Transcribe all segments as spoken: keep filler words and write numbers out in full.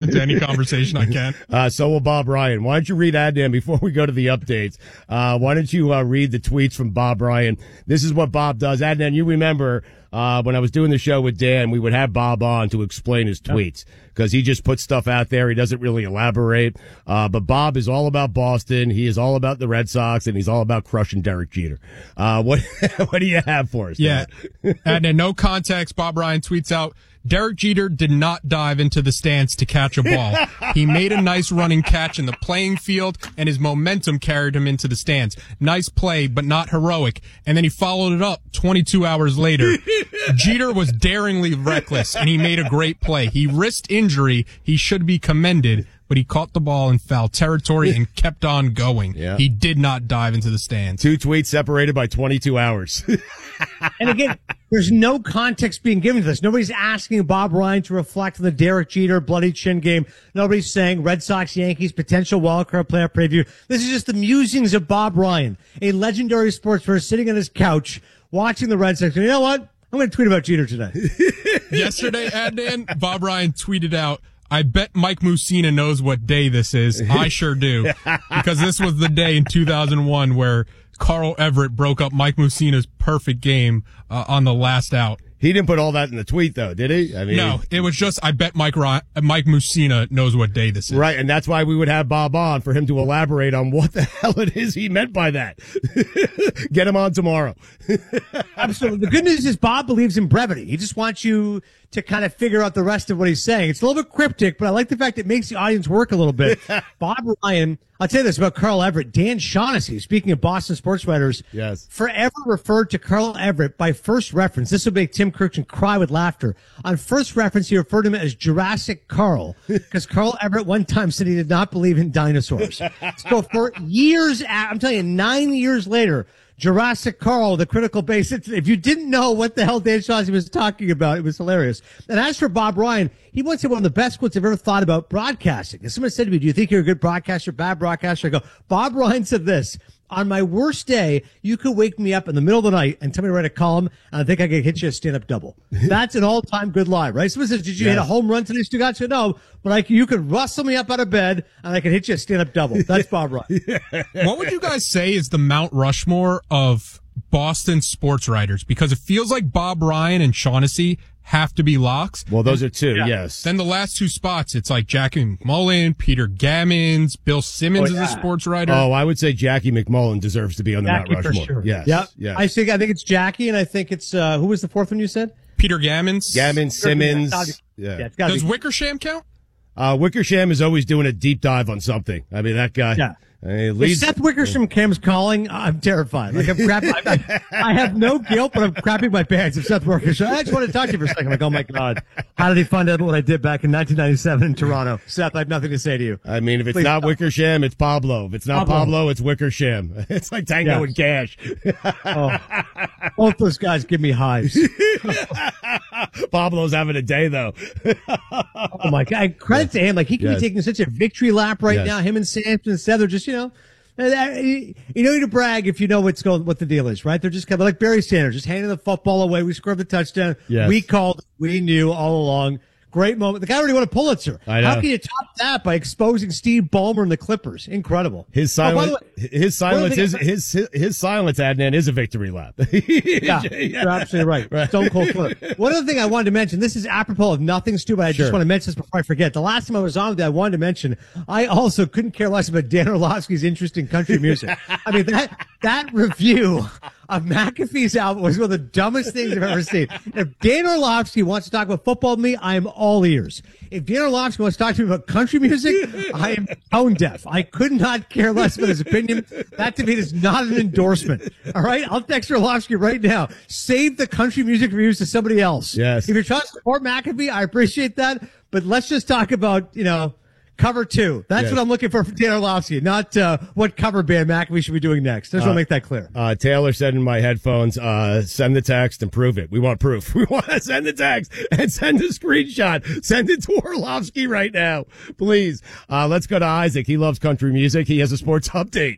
into any conversation I can. Uh, so will Bob Ryan. Why don't you read Adnan before we go to the updates? Uh, why don't you uh, read the tweets from Bob Ryan? This is what Bob does. Adnan, you remember uh, when I was doing the show with Dan, we would have Bob on to explain his tweets because he just puts stuff out there. He doesn't really elaborate. Uh, but Bob is all about Boston. He is all about the Red Sox, and he's all about crushing Derek Jeter. Uh, what what do you have for us? Yeah. And in no context, Bob Ryan tweets out, Derek Jeter did not dive into the stands to catch a ball. He made a nice running catch in the playing field, and his momentum carried him into the stands. Nice play, but not heroic. And then he followed it up twenty-two hours later. Jeter was daringly reckless, and he made a great play. He risked injury. He should be commended, but he caught the ball in foul territory and kept on going. Yeah. He did not dive into the stands. Two tweets separated by twenty-two hours. And again, there's no context being given to this. Nobody's asking Bob Ryan to reflect on the Derek Jeter bloody chin game. Nobody's saying Red Sox, Yankees, potential wildcard playoff preview. This is just the musings of Bob Ryan, a legendary sports person sitting on his couch watching the Red Sox. And you know what? I'm going to tweet about Jeter today. Yesterday, Adnan, Bob Ryan tweeted out, I bet Mike Mussina knows what day this is. I sure do. Because this was the day in two thousand one where Carl Everett broke up Mike Mussina's perfect game uh, on the last out. He didn't put all that in the tweet, though, did he? I mean, no, it was just, I bet Mike Ryan, Mike Mussina knows what day this is. Right, and that's why we would have Bob on, for him to elaborate on what the hell it is he meant by that. Get him on tomorrow. Absolutely. The good news is Bob believes in brevity. He just wants you to kind of figure out the rest of what he's saying. It's a little bit cryptic, but I like the fact it makes the audience work a little bit. Bob Ryan, I'll tell you this about Carl Everett. Dan Shaughnessy, speaking of Boston sports writers, yes, forever referred to Carl Everett by first reference. This will make Tim Kirkland cry with laughter. On first reference, he referred to him as Jurassic Carl, because Carl Everett one time said he did not believe in dinosaurs. So for years, I'm telling you, nine years later, Jurassic Carl, the critical base. If you didn't know what the hell Dan Shaughnessy was talking about, it was hilarious. And as for Bob Ryan, he once said one of the best quotes I've ever thought about broadcasting. And someone said to me, do you think you're a good broadcaster, bad broadcaster? I go, Bob Ryan said this. On my worst day, you could wake me up in the middle of the night and tell me to write a column, and I think I could hit you a stand-up double. That's an all-time good line, right? Someone says, did you yes. hit a home run today, Stugatz? I said, no, but I, you could rustle me up out of bed, and I could hit you a stand-up double. That's Bob Ryan. What would you guys say is the Mount Rushmore of Boston sports writers? Because it feels like Bob Ryan and Shaughnessy have to be locks. Well, those are two, yeah. yes. Then the last two spots, it's like Jackie McMullen, Peter Gammons, Bill Simmons oh, yeah. is a sports writer. Oh, I would say Jackie McMullen deserves to be on the Jackie Mount Rushmore. For sure. Yes, yep. yes. I think I think it's Jackie, and I think it's uh, who was the fourth one you said? Peter Gammons. Gammons, Simmons. Yeah. yeah. yeah Does be. Wickersham count? Uh, Wickersham is always doing a deep dive on something. I mean, that guy. Yeah. I mean, leads, if Seth Wickersham comes calling, I'm terrified. Like I'm crapping. I, I have no guilt, but I'm crapping my pants. If Seth Wickersham, I just want to talk to you for a second. I'm like, oh my God, how did he find out what I did back in nineteen ninety-seven in Toronto? Seth, I have nothing to say to you. I mean, if it's Please not stop. Wickersham, it's Pablo. If it's not Pablo, Pablo it's Wickersham. It's like Tango yes. and Cash. oh, both those guys give me hives. Pablo's having a day though. Oh my God! Credit yes. to him. Like he can yes. be taking such a victory lap right yes. now. Him and Sampson and Seth are just, you know. You don't need to brag if you know what's going, what the deal is, right? They're just kind of like Barry Sanders, just handing the football away. We scored the touchdown. Yes. We called. We knew all along. Great moment. The guy already won a Pulitzer. I know. How can you top that by exposing Steve Ballmer and the Clippers? Incredible. His silence, oh, way, his silence, his, his, his, his silence, Adnan, is a victory lap. yeah, you're absolutely right. right. Stone Cold Killer. One other thing I wanted to mention, this is apropos of nothing, Stu, but I sure. just want to mention this before I forget. The last time I was on with you, I wanted to mention, I also couldn't care less about Dan Orlovsky's interest in country music. I mean, that, that review of McAfee's album was one of the dumbest things I've ever seen. If Dan Orlovsky wants to talk about football with me, I am all ears. If Dan Orlovsky wants to talk to me about country music, I am tone deaf. I could not care less about his opinion. That to me is not an endorsement. All right? I'll text Orlovsky right now. Save the country music reviews to somebody else. Yes. If you're trying to support McAfee, I appreciate that. But let's just talk about, you know, cover two. That's yes. what I'm looking for from Dan Orlovsky, not uh, what cover band McAfee should be doing next. I just uh, want to make that clear. Uh, Taylor said in my headphones, uh, send the text and prove it. We want proof. We want to send the text and send a screenshot. Send it to Orlovsky right now, please. Uh, let's go to Isaac. He loves country music. He has a sports update.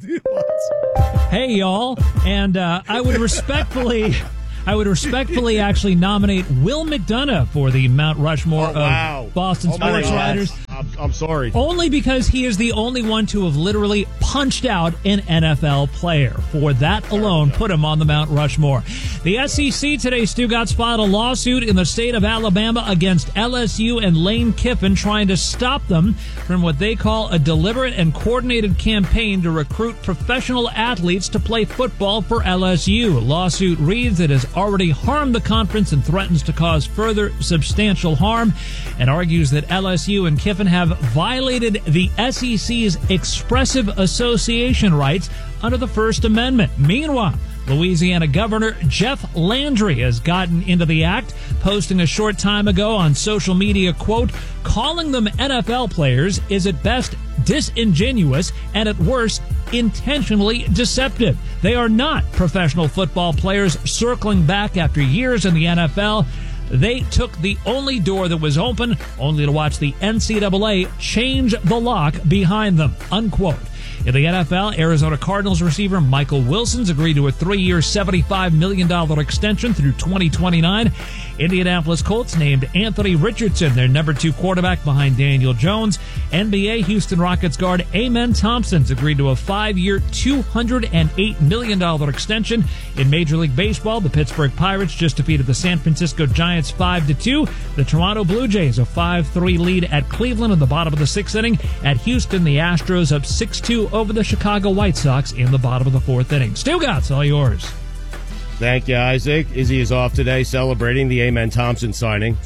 Hey, y'all. And uh, I would respectfully... I would respectfully actually nominate Will McDonough for the Mount Rushmore oh, wow. of Boston oh, sports writers. I'm, I'm sorry. Only because he is the only one to have literally punched out an N F L player. For that alone, put him on the Mount Rushmore. The S E C today, Stugatz filed a lawsuit in the state of Alabama against L S U and Lane Kiffin, trying to stop them from what they call a deliberate and coordinated campaign to recruit professional athletes to play football for L S U. Lawsuit reads it has already harmed the conference and threatens to cause further substantial harm, and argues that L S U and Kiffin have violated the S E C's expressive association rights under the First Amendment. Meanwhile, Louisiana Governor Jeff Landry has gotten into the act, posting a short time ago on social media, quote, calling them N F L players is at best disingenuous and at worst intentionally deceptive. They are not professional football players circling back after years in the N F L. They took the only door that was open, only to watch the N C double A change the lock behind them, unquote. In the N F L, Arizona Cardinals receiver Michael Wilson's agreed to a three-year, seventy-five million dollars extension through twenty twenty-nine. Indianapolis Colts named Anthony Richardson their number two quarterback behind Daniel Jones. N B A Houston Rockets guard Amen Thompson's agreed to a five-year, two hundred eight million dollars extension. In Major League Baseball, the Pittsburgh Pirates just defeated the San Francisco Giants five to two. The Toronto Blue Jays a five three lead at Cleveland in the bottom of the sixth inning. At Houston, the Astros up six two over the Chicago White Sox in the bottom of the fourth inning. Stugatz, all yours. Thank you, Isaac. Izzy is off today celebrating the Amen Thompson signing.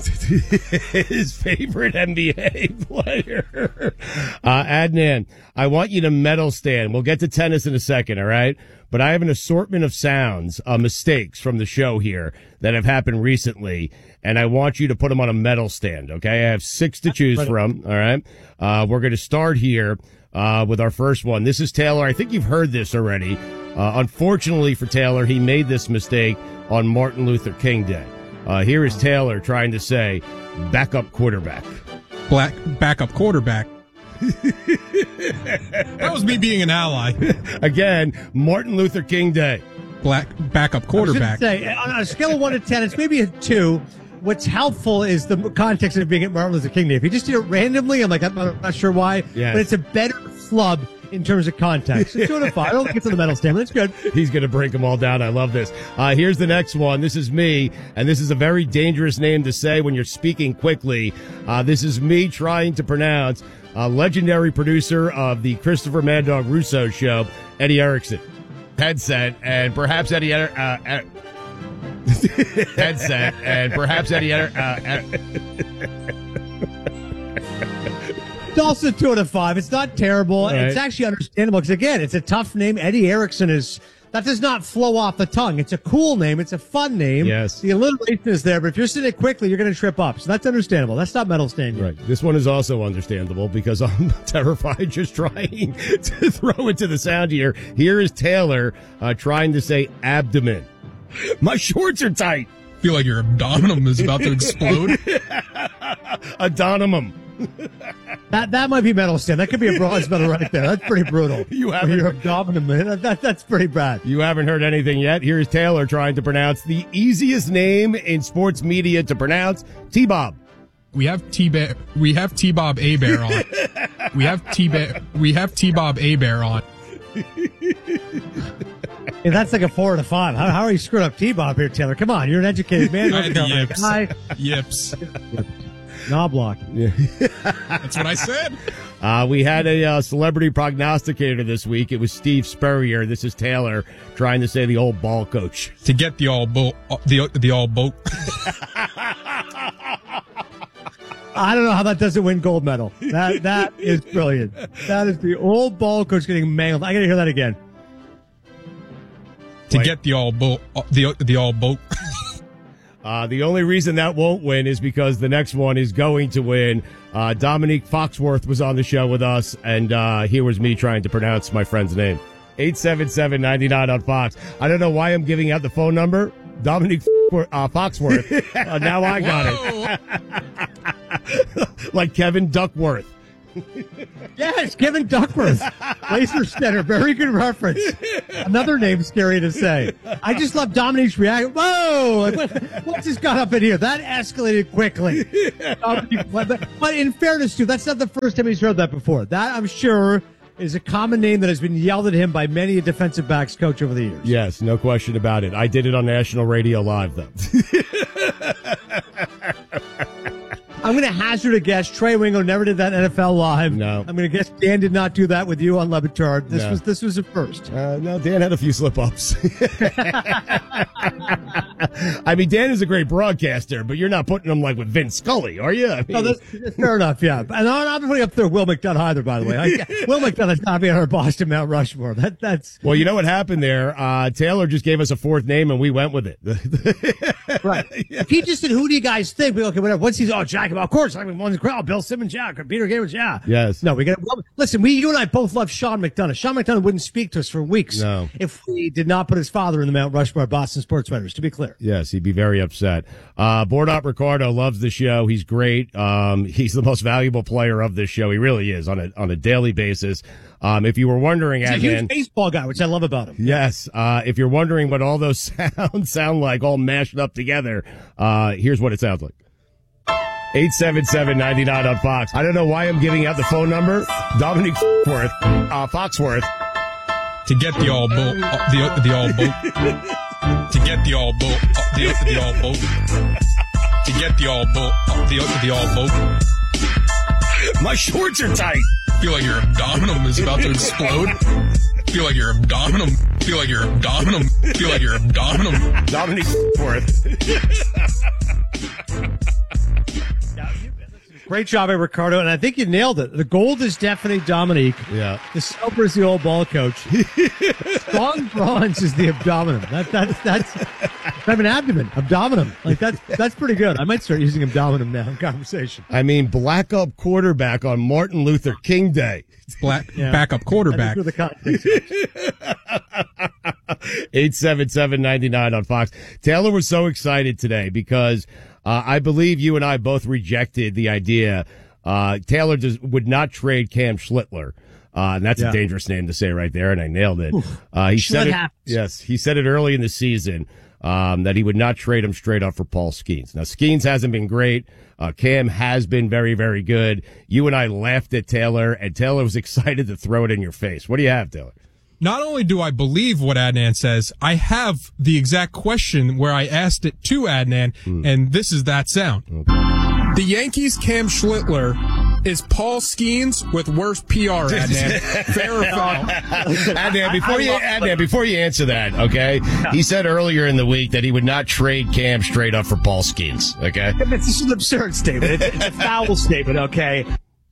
His favorite N B A player. Uh, Adnan, I want you to medal stand. We'll get to tennis in a second, all right? But I have an assortment of sounds, uh, mistakes from the show here that have happened recently, and I want you to put them on a medal stand, okay? I have six to choose from, all right? Uh, we're going to start here uh, with our first one. This is Taylor. I think you've heard this already. Uh, unfortunately for Taylor, he made this mistake on Martin Luther King Day. Uh, here is Taylor trying to say, backup quarterback. Black backup quarterback. That was me being an ally. Again, Martin Luther King Day. Black backup quarterback. I was gonna say, on a scale of one to ten, it's maybe a two. What's helpful is the context of being at Martin Luther King Day. If you just did it randomly, I'm like, I'm not sure why, yes. But it's a better flub in terms of context. It's two out of five. I don't think it's on the medal stand, but it's good. He's going to break them all down. I love this. Uh, here's the next one. This is me, and this is a very dangerous name to say when you're speaking quickly. Uh, this is me trying to pronounce a legendary producer of the Christopher Mad Dog Russo show, Eddie Erickson. Headset, and perhaps Eddie uh, uh, headset, and perhaps Eddie uh, uh, It's also two out of five. It's not terrible. Right. It's actually understandable because, again, it's a tough name. Eddie Erickson is, that does not flow off the tongue. It's a cool name. It's a fun name. Yes. The alliteration is there, but if you're saying it quickly, you're going to trip up. So that's understandable. That's not medal standing. Right. This one is also understandable because I'm terrified just trying to throw it to the sound here. Here is Taylor uh, trying to say abdomen. My shorts are tight. I feel like your abdomen is about to explode. Adonymum. That that might be medal stand. That could be a bronze medal right there. That's pretty brutal. You haven't Your abdomen, man. That, that's pretty bad. You haven't heard anything yet. Here's Taylor trying to pronounce the easiest name in sports media to pronounce, T-Bob. We have T we have T-Bob A-Bear on. We have T we have T-Bob A-Bear on. And that's like a four out of five. How, how are you screwing up T-Bob here, Taylor? Come on, you're an educated man. I had the yips. Hi. Yips. Knobloch. That's what I said. Uh, we had a uh, celebrity prognosticator this week. It was Steve Spurrier. This is Taylor trying to say the old ball coach. To get the all boat, the the all boat. I don't know how that doesn't win gold medal. That that is brilliant. That is the old ball coach getting mangled. I got to hear that again. To Wait. get the all boat, the the all boat. Uh, the only reason that won't win is because the next one is going to win. Uh, Dominique Foxworth was on the show with us, and uh, here was me trying to pronounce my friend's name. eight seven seven, nine nine on Fox. I don't know why I'm giving out the phone number. Dominique uh, Foxworth. Uh, now I got it. Like Kevin Duckworth. Yes, Kevin Duckworth. Laser Center. Very good reference. Another name scary to say. I just love Dominique's reaction. Whoa! What, what just got up in here? That escalated quickly. Dominique, but, but in fairness, too, that's not the first time he's heard that before. That, I'm sure, is a common name that has been yelled at him by many a defensive backs coach over the years. Yes, no question about it. I did it on national radio live, though. I'm going to hazard a guess. Trey Wingo never did that N F L live. No. I'm going to guess Dan did not do that with you on Le Batard. This No. was this was a first. Uh, no, Dan had a few slip-ups. I mean, Dan is a great broadcaster, but you're not putting him like with Vince Scully, are you? I mean, No, that's, that's fair enough, yeah. And I'm not putting up there Will McDonough either, by the way. I, Will McDonough's not being our Boston Mount Rushmore. That that's well, you know what happened there? Uh, Taylor just gave us a fourth name, and we went with it. right. If he just said, "Who do you guys think?" We okay, whatever. Once he's oh Jack, of course, I mean, one crowd, Bill Simmons, yeah, Peter Gabriel, yeah, Yes. No, we got well, listen. We, you and I both love Sean McDonough. Sean McDonough wouldn't speak to us for weeks No. if we did not put his father in the Mount Rushmore of Boston sports writers. To be clear. Yes, he'd be very upset. Uh, Bordop Ricardo loves the show. He's great. Um, he's the most valuable player of this show. He really is on a on a daily basis. Um, if you were wondering, He's a Adnan, huge baseball guy, which I love about him. yes, uh, if you're wondering what all those sounds sound like, all mashed up together, uh, here's what it sounds like. eight seven seven, nine nine on Fox. I don't know why I'm giving out the phone number. Dominic Foxworth, uh, Foxworth. To get the all boat, uh, the the all boat. To get the all boat, uh, the the all boat. To get the all boat, uh, the the all boat. My shorts are tight. Feel like your abdominal is about to explode. Feel like your abdominal. Feel like your abdominal. Feel like your abdominal. Dominic Foxworth. Great job by Ricardo, and I think you nailed it. The gold is definitely Dominique. Yeah. The silver is the old ball coach. Strong bronze is the abdomen. That, that's that's I have an abdomen, abdominum. Like that's that's pretty good. I might start using abdominum now in conversation. I mean, black up quarterback on Martin Luther King Day. Black Yeah. backup quarterback. That's where the context. eight seven seven, nine nine on Fox. Taylor was so excited today because uh, I believe you and I both rejected the idea. Uh, Taylor does, would not trade Cam Schlittler. Uh, and that's Yeah. a dangerous name to say right there, and I nailed it. Uh, he Schlitt said it, happens. yes, he said it early in the season, um, that he would not trade him straight up for Paul Skeens. Now, Skeens hasn't been great. Uh, Cam has been very, very good. You and I laughed at Taylor, and Taylor was excited to throw it in your face. What do you have, Taylor? Not only do I believe what Adnan says, I have the exact question where I asked it to Adnan, and this is that sound. The Yankees' Cam Schlittler is Paul Skeens with worse P R, Adnan. Fair or foul? Adnan, before you, Adnan, before you answer that, okay? He said earlier in the week that he would not trade Cam straight up for Paul Skeens, okay? It's just an absurd statement. It's, it's a foul statement, okay?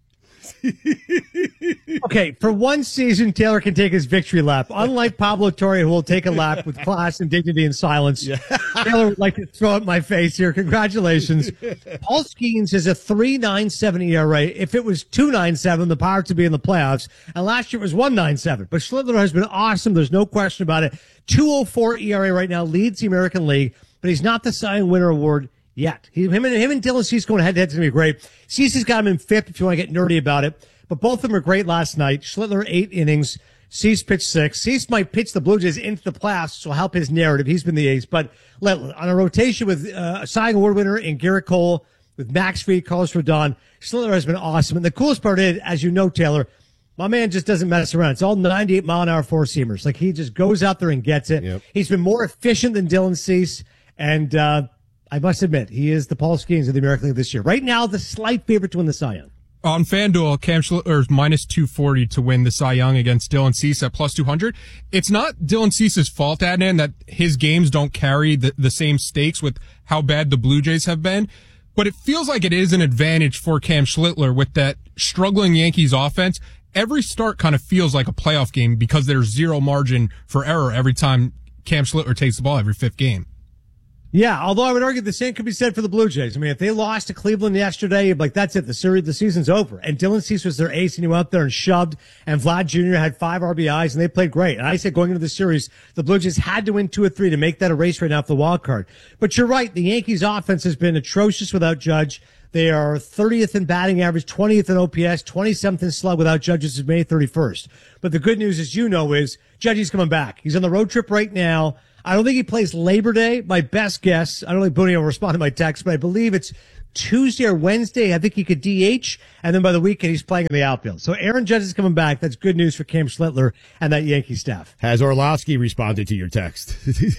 Okay, for one season, Taylor can take his victory lap. Unlike Pablo Torre, who will take a lap with class and dignity and silence, Taylor would like to throw at my face here. Congratulations. Paul Skeens is a three point nine seven E R A. If it was two point nine seven, the Pirates would be in the playoffs. And last year it was one point nine seven. But Schlittler has been awesome. There's no question about it. two point oh four E R A right now, leads the American League, but he's not the Cy Young Winner Award yet. He, him and him and Dylan Cease going head to head is going to be great. Cease has got him in fifth if you want to get nerdy about it. But both of them are great last night. Schlittler, eight innings. Cease pitched six. Cease might pitch the Blue Jays into the playoffs, which will help his narrative. He's been the ace. But let, on a rotation with uh, a Cy Young Award winner in Garrett Cole, with Max Fried, Carlos Rodon, Schlittler has been awesome. And the coolest part is, as you know, Taylor, my man just doesn't mess around. It's all ninety-eight mile an hour four seamers. Like he just goes out there and gets it. Yep. He's been more efficient than Dylan Cease. And, uh, I must admit, he is the Paul Skeens of the American League this year. Right now, the slight favorite to win the Cy Young. On FanDuel, Cam Schlittler is minus two forty to win the Cy Young against Dylan Cease at plus two hundred. It's not Dylan Cease's fault, Adnan, that his games don't carry the, the same stakes with how bad the Blue Jays have been. But it feels like it is an advantage for Cam Schlittler with that struggling Yankees offense. Every start kind of feels like a playoff game because there's zero margin for error every time Cam Schlittler takes the ball every fifth game. Yeah, although I would argue the same could be said for the Blue Jays. I mean, if they lost to Cleveland yesterday, like that's it, the series, the season's over. And Dylan Cease was their ace, and he went out there and shoved. And Vlad Junior had five R B Is, and they played great. And I said going into the series, the Blue Jays had to win two or three to make that a race right now for the wild card. But you're right, the Yankees' offense has been atrocious without Judge. They are thirtieth in batting average, twentieth in O P S, twenty-seventh in slug without Judge since May thirty-first. But the good news, as you know, is Judge's coming back. He's on the road trip right now. I don't think he plays Labor Day. My best guess, I don't think Booney will respond to my text, but I believe it's Tuesday or Wednesday. I think he could D H, and then by the weekend he's playing in the outfield. So Aaron Judge is coming back. That's good news for Cam Schlittler and that Yankee staff. Has Orlovsky responded to your text?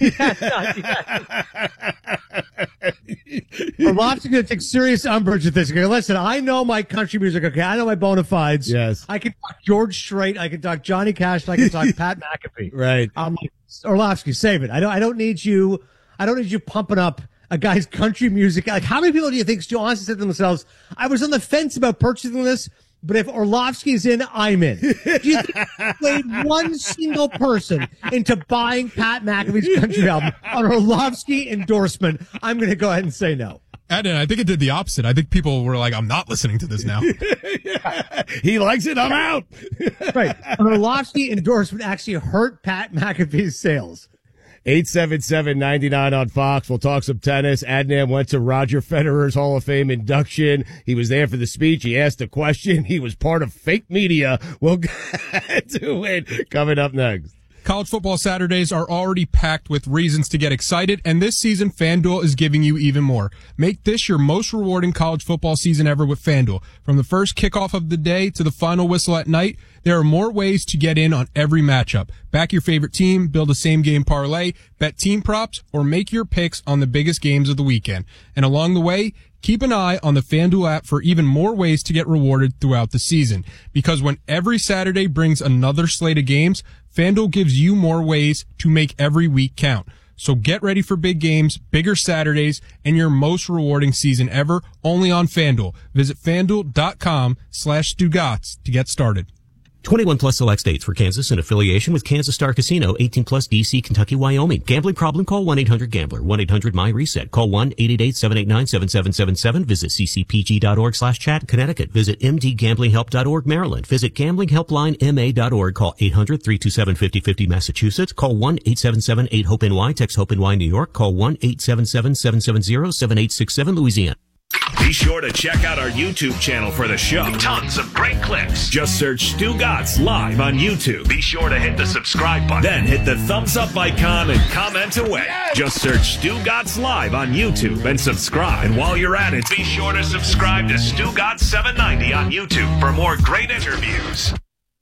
Orlovsky's going to take serious umbrage with this. Okay, listen, I know my country music. Okay, I know my bona fides. Yes, I can talk George Strait. I can talk Johnny Cash. And I can talk Pat McAfee. Right. Um, Orlovsky, save it. I don't. I don't need you. I don't need you pumping up a guy's country music. Like, how many people do you think still honestly said to themselves, I was on the fence about purchasing this, but if Orlovsky's in, I'm in. Do you think I played one single person into buying Pat McAfee's country album on Orlovsky endorsement? I'm going to go ahead and say no. And I think it did the opposite. I think people were like, I'm not listening to this now. Yeah. He likes it, I'm out. Right. An Orlovsky endorsement actually hurt Pat McAfee's sales. eight seven seven, nine nine on Fox. We'll talk some tennis. Adnan went to Roger Federer's Hall of Fame induction. He was there for the speech. He asked a question. He was part of fake media. We'll get to it coming up next. College football Saturdays are already packed with reasons to get excited, and this season FanDuel is giving you even more. Make this your most rewarding college football season ever with FanDuel. From the first kickoff of the day to the final whistle at night, there are more ways to get in on every matchup. Back your favorite team, build a same-game parlay, bet team props, or make your picks on the biggest games of the weekend. And along the way, keep an eye on the FanDuel app for even more ways to get rewarded throughout the season. Because when every Saturday brings another slate of games, FanDuel gives you more ways to make every week count. So get ready for big games, bigger Saturdays, and your most rewarding season ever, only on FanDuel. Visit FanDuel.com slash Stugotz to get started. twenty-one plus select states for Kansas in affiliation with Kansas Star Casino, eighteen plus D C, Kentucky, Wyoming. Gambling problem? Call one eight hundred gambler, one eight hundred my reset. Call one eight eight eight, seven eight nine, seven seven seven seven. Visit ccpg.org slash chat, Connecticut. Visit m d gambling help dot org, Maryland. Visit gambling helpline m a dot org. Call eight hundred, three two seven, five oh five oh, Massachusetts. Call one eight seven seven, eight hope N Y. Text HOPE-NY, New York. Call one eight seven seven, seven seven zero, seven eight six seven, Louisiana. Be sure to check out our YouTube channel for the show. Tons of great clips. Just search Stugotz Live on YouTube. Be sure to hit the subscribe button. Then hit the thumbs up icon and comment away. Yes! Just search Stugotz Live on YouTube and subscribe. And while you're at it, be sure to subscribe to Stugotz seven ninety on YouTube for more great interviews.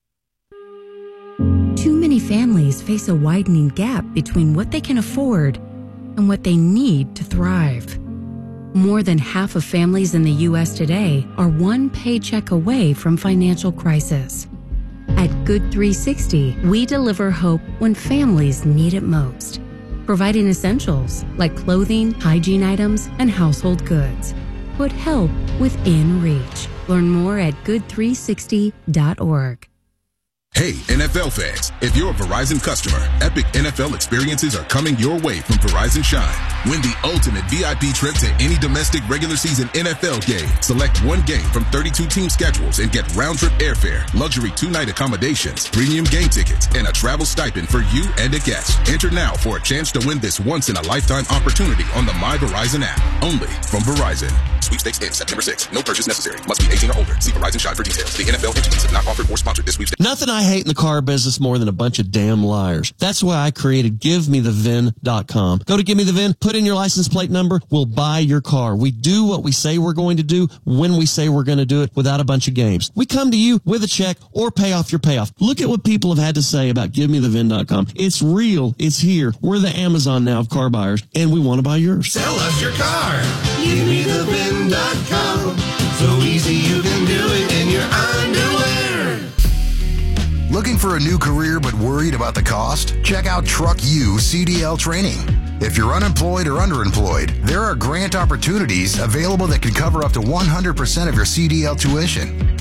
Too many families face a widening gap between what they can afford and what they need to thrive. More than half of families in the U S today are one paycheck away from financial crisis. At Good three sixty, we deliver hope when families need it most, providing essentials like clothing, hygiene items, and household goods. Put help within reach. Learn more at good three sixty dot org. Hey, N F L fans, if you're a Verizon customer, epic N F L experiences are coming your way from Verizon Shine. Win the ultimate V I P trip to any domestic regular season N F L game. Select one game from thirty-two team schedules and get round-trip airfare, luxury two-night accommodations, premium game tickets, and a travel stipend for you and a guest. Enter now for a chance to win this once-in-a-lifetime opportunity on the My Verizon app. Only from Verizon. Sweepstakes ends September sixth. No purchase necessary. Must be eighteen or older. See Verizon Shine for details. The N F L entities have not offered or sponsored this sweepstakes. Nothing I hate in the car business more than a bunch of damn liars. That's why I created give me the V I N dot com. Go to Give Me the V I N, put in your license plate number, we'll buy your car. We do what we say we're going to do when we say we're going to do it without a bunch of games. We come to you with a check or pay off your payoff. Look at what people have had to say about give me the V I N dot com. It's real. It's here. We're the Amazon now of car buyers, and we want to buy yours. Sell us your car. give me the V I N dot com. So easy you can do it in your underwear. Looking for a new career but worried about the cost? Check out Truck U C D L Training. If you're unemployed or underemployed, there are grant opportunities available that can cover up to one hundred percent of your C D L tuition.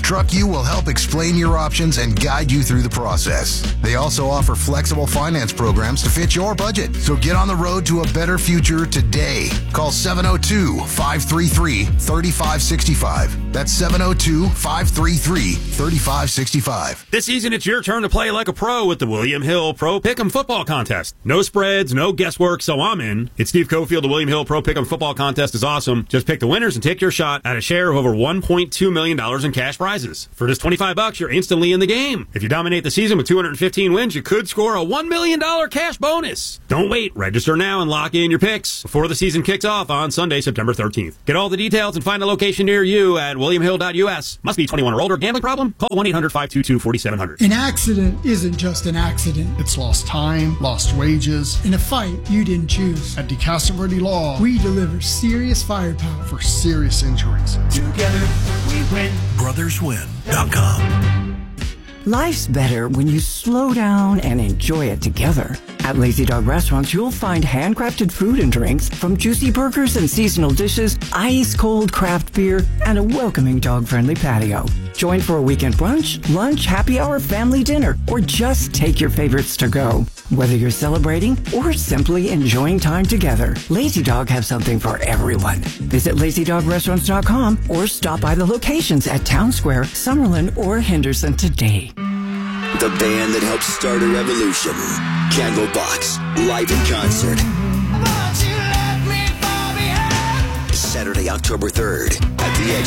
Truck U will help explain your options and guide you through the process. They also offer flexible finance programs to fit your budget. So get on the road to a better future today. Call seven oh two, five three three, three five six five. That's seven oh two, five three three, three five six five. This season, it's your turn to play like a pro with the William Hill Pro Pick'em Football Contest. No spreads, no guesswork, so I'm in. It's Steve Cofield. The William Hill Pro Pick'em Football Contest is awesome. Just pick the winners and take your shot at a share of over one point two million dollars in cash prizes. For just twenty-five bucks, you're instantly in the game. If you dominate the season with two hundred fifteen wins, you could score a one million dollars cash bonus. Don't wait. Register now and lock in your picks before the season kicks off on Sunday, September thirteenth. Get all the details and find a location near you at william hill dot u s. Must be twenty-one or older. Gambling problem? Call one eight hundred, five two two, four seven zero zero. An accident isn't just an accident. It's lost time, lost wages. In a fight you didn't choose. At DeCastro Law, we deliver serious firepower for serious injuries. Together we win. brothers win dot com. Life's better when you slow down and enjoy it together. At Lazy Dog Restaurants, you'll find handcrafted food and drinks, from juicy burgers and seasonal dishes, ice-cold craft beer, and a welcoming dog-friendly patio. Join for a weekend brunch, lunch, happy hour, family dinner, or just take your favorites to go. Whether you're celebrating or simply enjoying time together, Lazy Dog has something for everyone. Visit lazy dog restaurants dot com or stop by the locations at Town Square, Summerlin, or Henderson today. The band that helped start a revolution. Candlebox, live in concert. Saturday, October third at the X